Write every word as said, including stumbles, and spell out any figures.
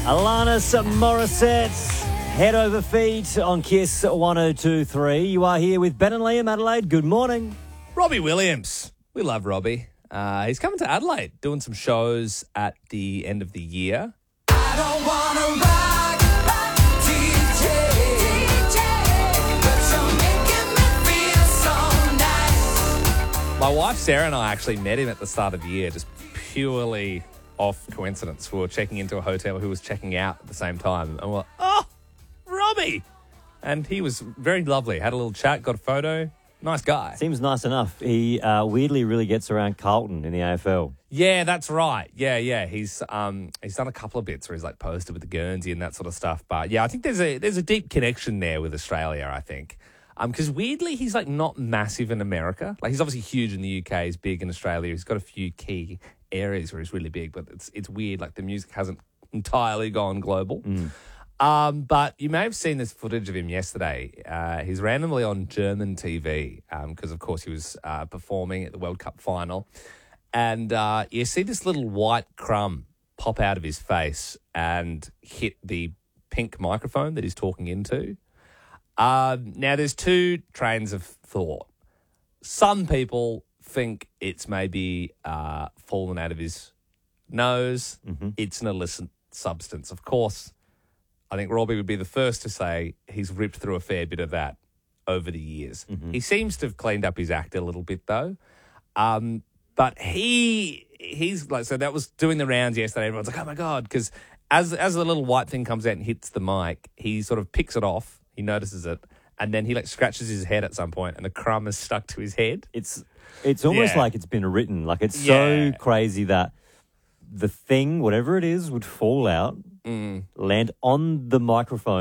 Alanis Morissette, Head Over Feet on Kiss one oh two point three. You are here with Ben and Liam, Adelaide. Good morning. Robbie Williams. We love Robbie. Uh, he's coming to Adelaide, doing some shows at the end of the year. I don't wanna rock, rock, D J, D J, but you're making me feel so nice. My wife Sarah and I actually met him at the start of the year, just purely off coincidence. We were checking into a hotel, who was checking out at the same time, and we're like, oh, Robbie! And he was very lovely. Had a little chat, got a photo. Nice guy. Seems nice enough. He uh, weirdly really gets around Carlton in the A F L. Yeah, that's right. Yeah, yeah. He's um he's done a couple of bits where he's like posted with the Guernsey and that sort of stuff. But yeah, I think there's a there's a deep connection there with Australia, I think. Um, because weirdly he's like not massive in America. Like he's obviously huge in the U K, he's big in Australia. He's got a few key areas where he's really big, but it's it's weird. Like the music hasn't entirely gone global. Mm. Um, but you may have seen this footage of him yesterday. Uh, he's randomly on German T V because, um, of course, he was uh, performing at the World Cup final. And uh, you see this little white crumb pop out of his face and hit the pink microphone that he's talking into. Um, now, there's two trains of thought. Some people think it's maybe uh, fallen out of his nose. Mm-hmm. It's an illicit substance, of course. I think Robbie would be the first to say he's ripped through a fair bit of that over the years. Mm-hmm. He seems to have cleaned up his act a little bit, though. Um, but he he's like, so that was doing the rounds yesterday. Everyone's like, oh, my God, because as, as the little white thing comes out and hits the mic, he sort of picks it off, he notices it, and then he like scratches his head at some point and the crumb is stuck to his head. It's it's almost Yeah. like it's been written. Like it's Yeah. so crazy that the thing, whatever it is, would fall out, Mm. land on the microphone.